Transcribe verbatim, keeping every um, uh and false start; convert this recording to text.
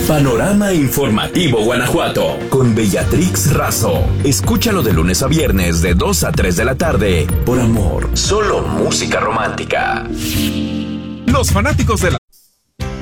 Panorama Informativo Guanajuato con Bellatrix Razo. Escúchalo de lunes a viernes de dos a tres de la tarde por Amor. Solo música romántica. Los fanáticos de la